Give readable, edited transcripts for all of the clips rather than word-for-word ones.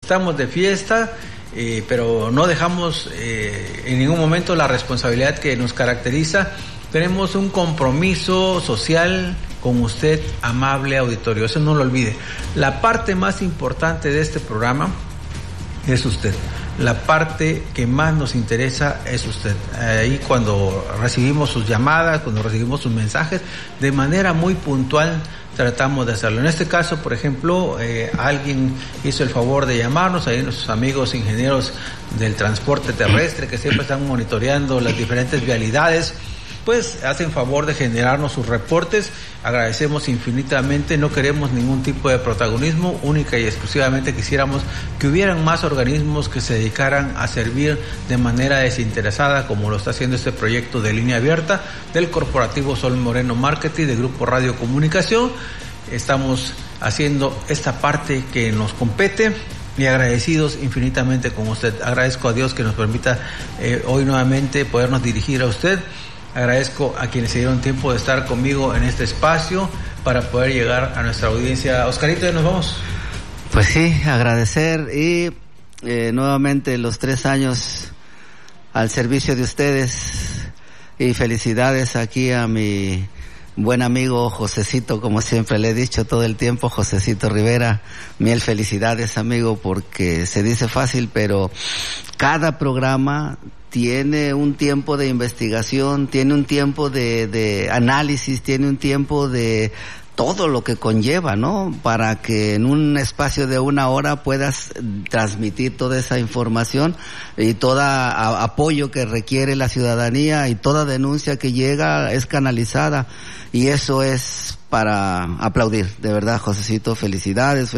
estamos de fiesta, pero no dejamos en ningún momento la responsabilidad que nos caracteriza. Tenemos un compromiso social con usted, amable auditorio, eso no lo olvide. La parte más importante de este programa es usted. La parte que más nos interesa es usted. Ahí cuando recibimos sus llamadas, cuando recibimos sus mensajes, de manera muy puntual tratamos de hacerlo. En este caso, por ejemplo, alguien hizo el favor de llamarnos, ahí nuestros amigos ingenieros del transporte terrestre que siempre están monitoreando las diferentes vialidades, pues hacen favor de generarnos sus reportes. Agradecemos infinitamente, no queremos ningún tipo de protagonismo, única y exclusivamente quisiéramos que hubieran más organismos que se dedicaran a servir de manera desinteresada, como lo está haciendo este proyecto de Línea Abierta del Corporativo Sol Moreno Marketing de Grupo Radio Comunicación. Estamos haciendo esta parte que nos compete y agradecidos infinitamente con usted. Agradezco a Dios que nos permita hoy nuevamente podernos dirigir a usted. Agradezco a quienes se dieron tiempo de estar conmigo en este espacio para poder llegar a nuestra audiencia. Oscarito, ¿ya nos vamos? Pues sí, agradecer y nuevamente los 3 años al servicio de ustedes y felicidades aquí a mi buen amigo Josecito, como siempre le he dicho todo el tiempo, Josecito Rivera. Mil felicidades, amigo, porque se dice fácil, pero cada programa tiene un tiempo de investigación, tiene un tiempo de análisis, tiene un tiempo de todo lo que conlleva, ¿no? Para que en un espacio de 1 hora puedas transmitir toda esa información y todo apoyo que requiere la ciudadanía y toda denuncia que llega es canalizada, y eso es para aplaudir, de verdad, Josecito, felicidades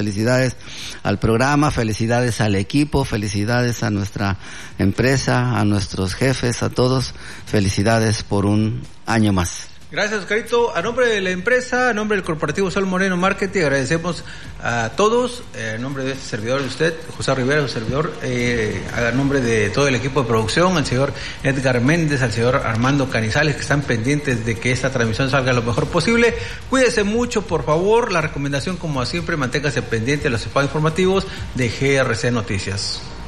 al programa, felicidades al equipo, felicidades a nuestra empresa, a nuestros jefes, a todos, felicidades por un año más. Gracias, Oscarito. A nombre de la empresa, a nombre del Corporativo Sol Moreno Marketing, agradecemos a todos, en nombre de este servidor de usted, José Rivera, su servidor, a nombre de todo el equipo de producción, al señor Edgar Méndez, al señor Armando Canizales, que están pendientes de que esta transmisión salga lo mejor posible. Cuídese mucho, por favor. La recomendación, como siempre, manténgase pendiente de los espacios informativos de GRC Noticias.